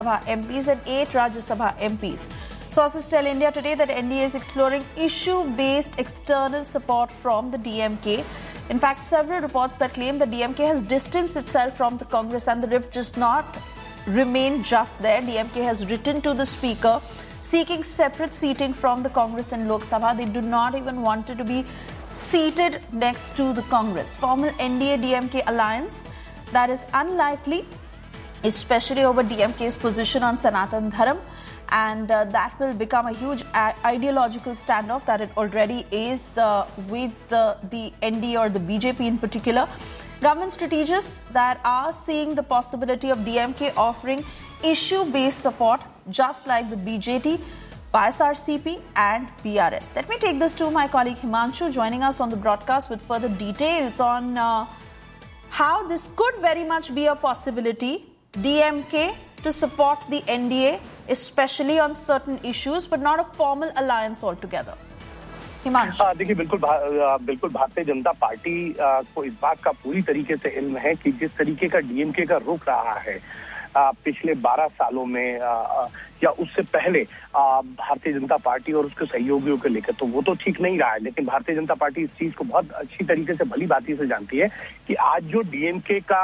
MPs and 8 Rajya Sabha MPs. Sources tell India Today that NDA is exploring issue-based external support from the DMK. In fact, several reports that claim the DMK has distanced itself from the Congress and the rift does not remain just there. DMK has written to the Speaker seeking separate seating from the Congress in Lok Sabha. They do not even want to be seated next to the Congress. Formal NDA-DMK alliance that is unlikely, especially over DMK's position on Sanatan Dharam, and that will become a huge ideological standoff that it already is with the NDA or the BJP in particular. Government strategists that are seeing the possibility of DMK offering issue-based support just like the BJP, YSRCP and BRS. Let me take this to my colleague Himanshu joining us on the broadcast with further details on how this could very much be a possibility. DMK to support the NDA, especially on certain issues, but not a formal alliance altogether. Himanshu देखिए बिल्कुल Bharatiya Janata party को इस बात का पूरी तरीके से इल्म है कि जिस तरीके का डीएमके का रुख रहा है पिछले 12 सालों में या उससे पहले भारतीय जनता पार्टी और उसके सहयोगियों के लेकर तो वो तो ठीक नहीं रहा है, लेकिन भारतीय जनता पार्टी इस चीज को बहुत अच्छी तरीके से भली भांति से जानती है कि आज जो डीएमके का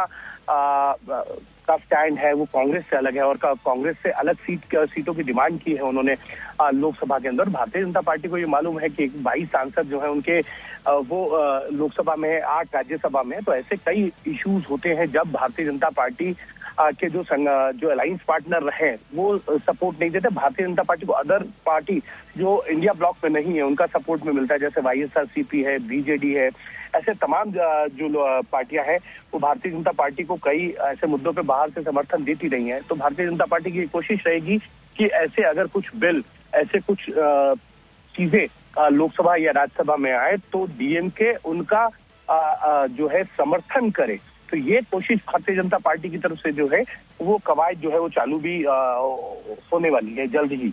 स्टैंड है वो कांग्रेस से अलग है और कांग्रेस से अलग सीटों की डिमांड की है उन्होंने लोकसभा के अंदर। भारतीय जनता पार्टी को ये मालूम है कि 22 सांसद जो है उनके वो लोकसभा में 8 राज्यसभा में, तो ऐसे कई इश्यूज होते हैं जब भारतीय जनता पार्टी के जो अलायंस पार्टनर रहे वो सपोर्ट नहीं देते भारतीय जनता पार्टी को। अदर पार्टी जो इंडिया ब्लॉक में नहीं है उनका सपोर्ट में मिलता है, जैसे YSRCP है, बीजेडी है, ऐसे तमाम जो पार्टियां हैं वो भारतीय जनता पार्टी को कई ऐसे मुद्दों पे बाहर से समर्थन देती रही हैं। तो भारतीय जनता पार्टी की कोशिश रहेगी कि ऐसे अगर कुछ बिल, ऐसे कुछ चीजें लोकसभा या राज्यसभा में आए तो डीएमके उनका जो है समर्थन करे। तो ये कोशिश भारतीय जनता पार्टी की तरफ से जो है वो कवायद जो है वो चालू भी होने वाली है जल्द ही,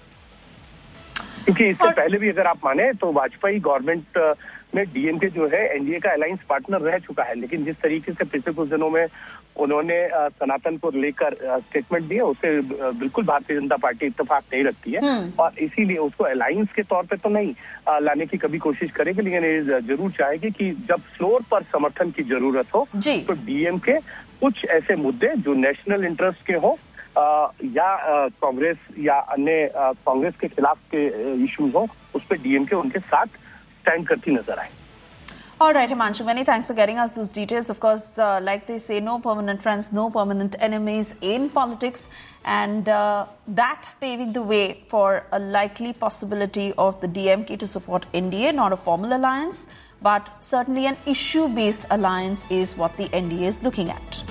क्योंकि इससे पहले भी अगर आप माने तो वाजपेयी गवर्नमेंट में डीएमके जो है एनडीए का अलायंस पार्टनर रह चुका है, लेकिन जिस तरीके से पिछले कुछ दिनों में उन्होंने सनातन को लेकर स्टेटमेंट दिए उससे बिल्कुल भारतीय जनता पार्टी इत्तेफाक नहीं रखती है और इसीलिए उसको अलायंस के तौर पे तो नहीं लाने की कभी कोशिश करेगी, लेकिन ये जरूर चाहेगी कि जब फ्लोर पर समर्थन की जरूरत हो तो डीएमके कुछ ऐसे मुद्दे जो नेशनल इंटरेस्ट के हो या कांग्रेस या अन्य कांग्रेस के खिलाफ के इश्यूज हो उस पर डीएमके उनके साथ स्टैंड करती नजर आए। All right, Himanshu, many thanks for getting us those details. Of course, like they say, no permanent friends, no permanent enemies in politics, and that paving the way for a likely possibility of the DMK to support NDA, not a formal alliance, but certainly an issue-based alliance is what the NDA is looking at.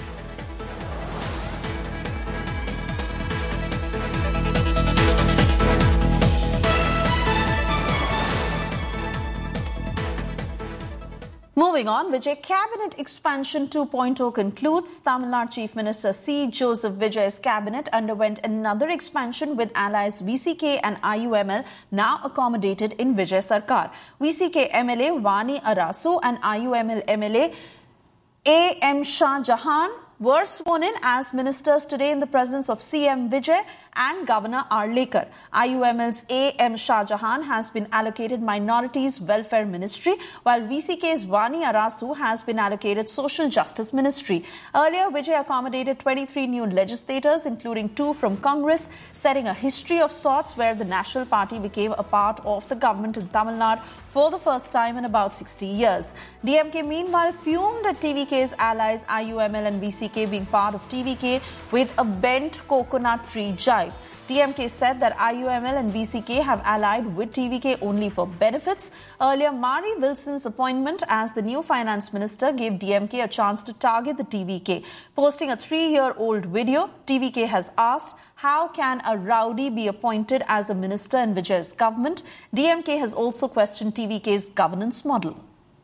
Moving on, Vijay, Cabinet Expansion 2.0 concludes. Tamil Nadu Chief Minister C. Joseph Vijay's cabinet underwent another expansion with allies VCK and IUML now accommodated in Vijay Sarkar. VCK MLA Wani Arasu and IUML MLA A.M. Shah Jahan were sworn in as ministers today in the presence of CM Vijay and Governor R. Lekar. IUML's A.M. Shah Jahan has been allocated Minorities Welfare Ministry, while VCK's Wani Arasu has been allocated Social Justice Ministry. Earlier, Vijay accommodated 23 new legislators, including 2 from Congress, setting a history of sorts where the National Party became a part of the government in Tamil Nadu for the first time in about 60 years. DMK, meanwhile, fumed at TVK's allies IUML and VCK being part of TVK with a bent coconut tree jibe. DMK said that IUML and VCK have allied with TVK only for benefits. Earlier, Mari Wilson's appointment as the new finance minister gave DMK a chance to target the TVK. Posting a 3-year-old video, TVK has asked, how can a rowdy be appointed as a minister in Vijay's government? DMK has also questioned TVK's governance model.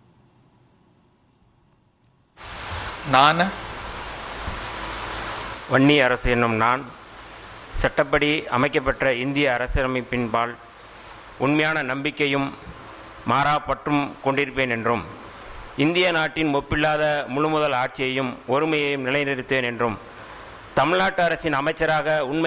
Vanni அரசு என்னும் நான் சட்டப்படி அமைக்கப்பட்ட இந்திய அரசியலமைப்பின்பால் உண்மையான நம்பிக்கையும் மாறாப்பற்றும் கொண்டிருப்பேன் என்றும் இந்திய நாட்டின் ஒப்பில்லாத முழுமுதல் ஆட்சியையும் ஒருமையையும் நிலைநிறுத்தேன் என்றும் தமிழ்நாட்டு அரசின் அமைச்சராக உண்மை